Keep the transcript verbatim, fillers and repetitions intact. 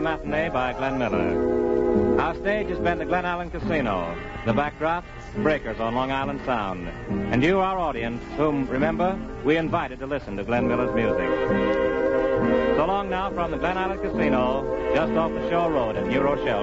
Matinee by Glenn Miller. Our stage has been the Glen Allen Casino. The backdrop, breakers on Long Island Sound. And you, our audience, whom, remember, we invited to listen to Glenn Miller's music. So long now from the Glen Allen Casino, just off the Shore Road at New Rochelle.